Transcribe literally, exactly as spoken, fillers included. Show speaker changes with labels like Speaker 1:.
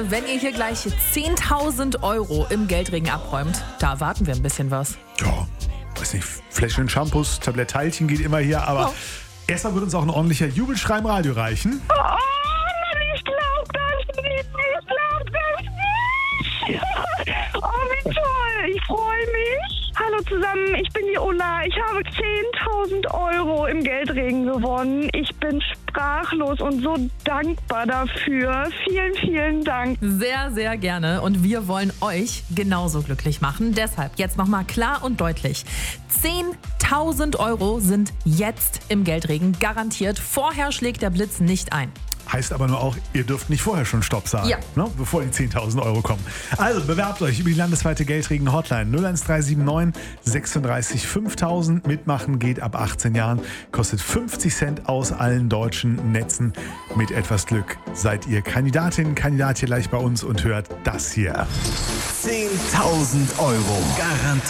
Speaker 1: Wenn ihr hier gleich zehntausend Euro im Geldregen abräumt, da erwarten wir ein bisschen was.
Speaker 2: Ja, weiß nicht, Fläschchen Shampoos, Tablett Teilchen geht immer hier, aber
Speaker 1: Oh.
Speaker 2: erstmal wird uns auch ein ordentlicher Jubelschrei im Radio reichen.
Speaker 3: Oh, Mann, ich glaub das nicht. Ich glaub das nicht. Oh, wie toll. Ich freue mich. Hallo zusammen, ich bin die Ulla. Ich habe zehntausend Euro im Geldregen gewonnen. Ich bin sprachlos und so dankbar dafür. Vielen, vielen Dank.
Speaker 1: Sehr, sehr gerne. Und wir wollen euch genauso glücklich machen. Deshalb jetzt nochmal klar und deutlich. zehntausend Euro sind jetzt im Geldregen garantiert. Vorher schlägt der Blitz nicht ein.
Speaker 2: Heißt aber nur auch, ihr dürft nicht vorher schon Stopp sagen,
Speaker 1: Ja.
Speaker 2: ne, bevor die zehntausend Euro kommen. Also bewerbt euch über die landesweite Geldregen-Hotline null eins drei sieben neun sechsunddreißig fünftausend. Mitmachen geht ab achtzehn Jahren, kostet fünfzig Cent aus allen deutschen Netzen. Mit etwas Glück seid ihr Kandidatin, Kandidat hier gleich bei uns und hört das hier.
Speaker 4: zehntausend Euro garantiert.